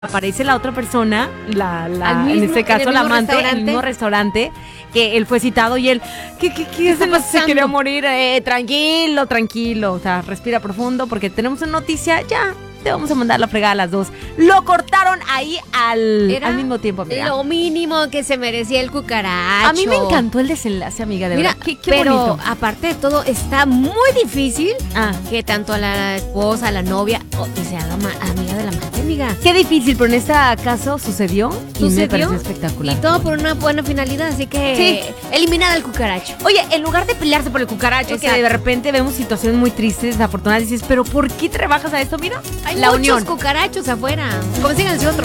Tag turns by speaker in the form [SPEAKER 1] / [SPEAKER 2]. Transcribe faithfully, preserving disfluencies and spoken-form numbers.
[SPEAKER 1] Aparece la otra persona, la, la
[SPEAKER 2] mismo,
[SPEAKER 1] en este caso
[SPEAKER 2] en el
[SPEAKER 1] la
[SPEAKER 2] mismo
[SPEAKER 1] amante, en el
[SPEAKER 2] restaurante.
[SPEAKER 1] mismo restaurante, que él fue citado y él, ¿qué, qué, qué,
[SPEAKER 2] está
[SPEAKER 1] se, nos- se
[SPEAKER 2] pasando?
[SPEAKER 1] quería morir? Eh, tranquilo, tranquilo, o sea, respira profundo porque tenemos una noticia, ya, te vamos a mandar la fregada a las dos. Lo cortaron ahí al,
[SPEAKER 2] Era
[SPEAKER 1] al mismo tiempo, amiga.
[SPEAKER 2] Lo mínimo que se merecía el cucaracho.
[SPEAKER 1] A mí me encantó el desenlace, amiga, de
[SPEAKER 2] Mira,
[SPEAKER 1] verdad. Qué, qué
[SPEAKER 2] pero
[SPEAKER 1] bonito.
[SPEAKER 2] aparte de todo, está muy difícil
[SPEAKER 1] Ah,
[SPEAKER 2] que tanto a la esposa, a la novia, o que se haga ma- amiga de la amante, amiga.
[SPEAKER 1] qué difícil, pero en este caso sucedió, y me
[SPEAKER 2] Sucedió
[SPEAKER 1] pareció espectacular.
[SPEAKER 2] y todo por una buena finalidad, así que
[SPEAKER 1] Sí.
[SPEAKER 2] eliminada el cucaracho.
[SPEAKER 1] Oye, en lugar de pelearse por el cucaracho, que
[SPEAKER 2] Exacto.
[SPEAKER 1] de repente vemos situaciones muy tristes, desafortunadas, dices, pero ¿por qué te rebajas a esto? Mira,
[SPEAKER 2] Hay
[SPEAKER 1] la
[SPEAKER 2] muchos
[SPEAKER 1] unión.
[SPEAKER 2] cucarachos afuera. Como sigan otro.